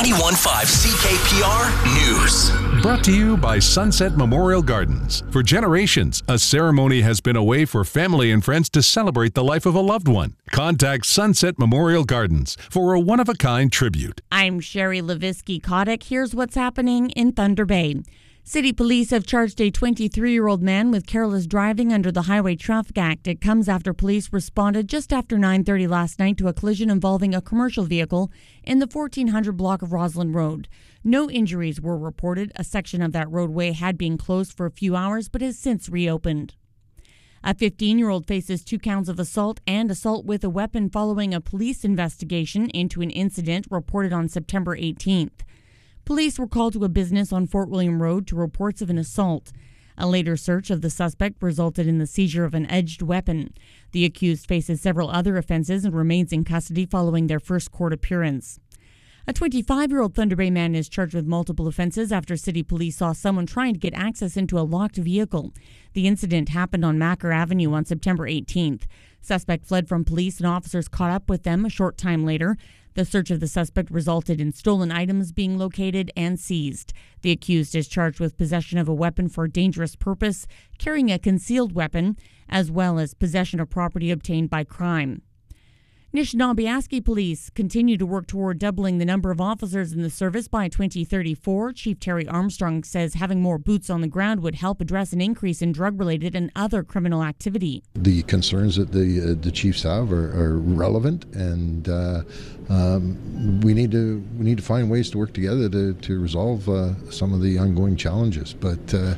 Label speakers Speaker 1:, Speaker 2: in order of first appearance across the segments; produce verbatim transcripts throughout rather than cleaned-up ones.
Speaker 1: ninety-one point five C K P R News.
Speaker 2: Brought to you by Sunset Memorial Gardens. For generations, a ceremony has been a way for family and friends to celebrate the life of a loved one. Contact Sunset Memorial Gardens for a one-of-a-kind tribute.
Speaker 3: I'm Sherry Levinsky-Kotick. Here's what's happening in Thunder Bay. City police have charged a twenty-three-year-old man with careless driving under the Highway Traffic Act. It comes after police responded just after nine thirty last night to a collision involving a commercial vehicle in the fourteen hundred block of Roslyn Road. No injuries were reported. A section of that roadway had been closed for a few hours but has since reopened. A fifteen-year-old faces two counts of assault and assault with a weapon following a police investigation into an incident reported on September eighteenth. Police were called to a business on Fort William Road to reports of an assault. A later search of the suspect resulted in the seizure of an edged weapon. The accused faces several other offenses and remains in custody following their first court appearance. A twenty-five-year-old Thunder Bay man is charged with multiple offenses after city police saw someone trying to get access into a locked vehicle. The incident happened on Macker Avenue on September eighteenth. Suspect fled from police and officers caught up with them a short time later. The search of the suspect resulted in stolen items being located and seized. The accused is charged with possession of a weapon for a dangerous purpose, carrying a concealed weapon, as well as possession of property obtained by crime. Nishnawbe Police continue to work toward doubling the number of officers in the service by twenty thirty-four. Chief Terry Armstrong says having more boots on the ground would help address an increase in drug-related and other criminal activity.
Speaker 4: The concerns that the uh, the chiefs have are, are relevant, and uh, um, we need to we need to find ways to work together to to resolve uh, some of the ongoing challenges. But uh,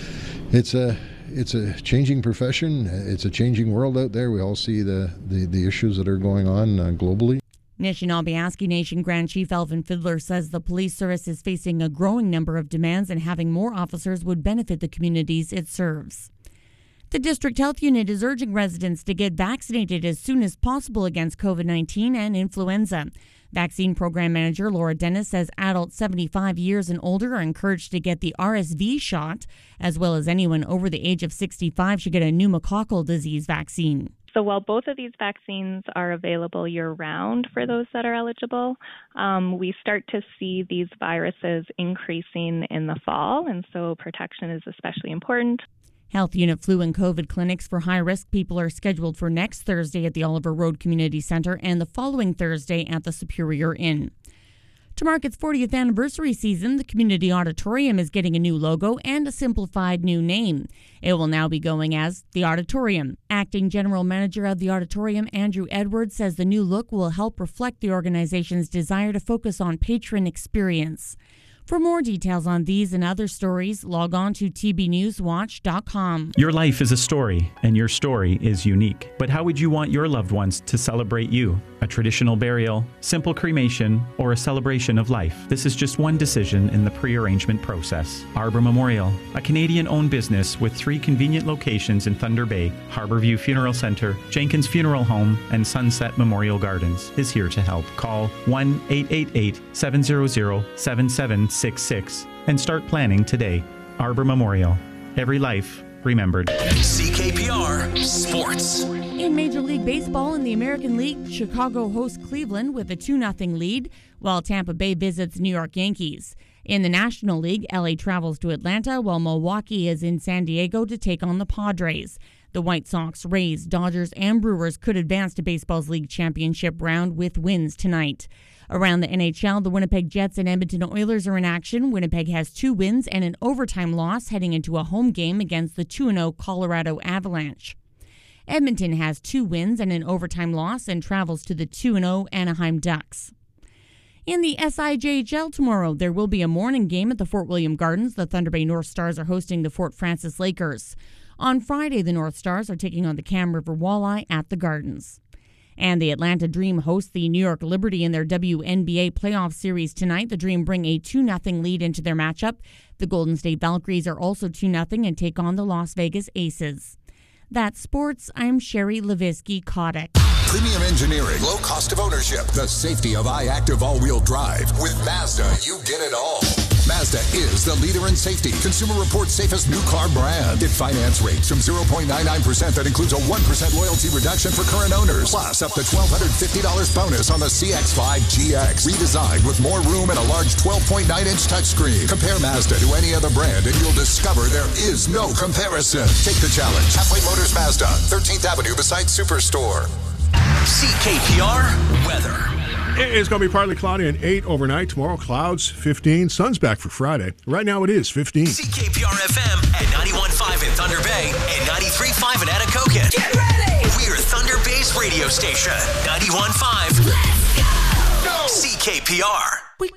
Speaker 4: it's a It's a changing profession. It's a changing world out there. We all see the, the, the issues that are going on uh, globally.
Speaker 3: Nishnawbe Nation Grand Chief Alvin Fiddler says the police service is facing a growing number of demands and having more officers would benefit the communities it serves. The District Health Unit is urging residents to get vaccinated as soon as possible against covid nineteen and influenza. Vaccine Program Manager Laura Dennis says adults seventy-five years and older are encouraged to get the R S V shot, as well as anyone over the age of sixty-five should get a pneumococcal disease vaccine.
Speaker 5: So while both of these vaccines are available year-round for those that are eligible, um, we start to see these viruses increasing in the fall, and so protection is especially important.
Speaker 3: Health Unit flu and COVID clinics for high-risk people are scheduled for next Thursday at the Oliver Road Community Centre and the following Thursday at the Superior Inn. To mark its fortieth anniversary season, the Community Auditorium is getting a new logo and a simplified new name. It will now be going as the Auditorium. Acting General Manager of the Auditorium, Andrew Edwards, says the new look will help reflect the organization's desire to focus on patron experience. For more details on these and other stories, log on to T B news watch dot com.
Speaker 6: Your life is a story, and your story is unique. But how would you want your loved ones to celebrate you? A traditional burial, simple cremation, or a celebration of life? This is just one decision in the pre-arrangement process. Arbor Memorial, a Canadian-owned business with three convenient locations in Thunder Bay, Harborview Funeral Centre, Jenkins Funeral Home, and Sunset Memorial Gardens, is here to help. Call one eight eight eight, seven zero zero, seven seven six six and start planning today. Arbor Memorial. Every life remembered.
Speaker 1: C K P R Sports.
Speaker 3: In Major League Baseball in the American League, Chicago hosts Cleveland with a two nothing lead, while Tampa Bay visits New York Yankees. In the National League, L A travels to Atlanta, while Milwaukee is in San Diego to take on the Padres. The White Sox, Rays, Dodgers, and Brewers could advance to baseball's league championship round with wins tonight. Around the N H L, the Winnipeg Jets and Edmonton Oilers are in action. Winnipeg has two wins and an overtime loss heading into a home game against the two and oh Colorado Avalanche. Edmonton has two wins and an overtime loss and travels to the two and oh Anaheim Ducks. In the S I J H L tomorrow, there will be a morning game at the Fort William Gardens. The Thunder Bay North Stars are hosting the Fort Francis Lakers. On Friday, the North Stars are taking on the Cam River Walleye at the Gardens. And the Atlanta Dream host the New York Liberty in their W N B A playoff series tonight. The Dream bring a two nothing lead into their matchup. The Golden State Valkyries are also two nothing and take on the Las Vegas Aces. That's sports. I'm Sherry Levisky-Kotick.
Speaker 7: Premium engineering, low cost of ownership, the safety of iActive all-wheel drive. With Mazda, you get it all. Mazda is the leader in safety. Consumer Reports safest new car brand. Get finance rates from zero point nine nine percent that includes a one percent loyalty reduction for current owners. Plus, up to one thousand two hundred fifty dollars bonus on the C X five G X. Redesigned with more room and a large twelve point nine inch touchscreen. Compare Mazda to any other brand and you'll discover there is no comparison. Take the challenge. Halfway Motors Mazda, thirteenth Avenue beside Superstore.
Speaker 1: C K P R weather.
Speaker 8: It's going to be partly cloudy and eight overnight. Tomorrow, clouds, fifteen. Sun's back for Friday. Right now, it is fifteen.
Speaker 1: C K P R F M at ninety-one point five in Thunder Bay and ninety-three point five in Anacoket. Get ready! We're Thunder Bay's radio station. ninety-one point five. Let's go! C K P R.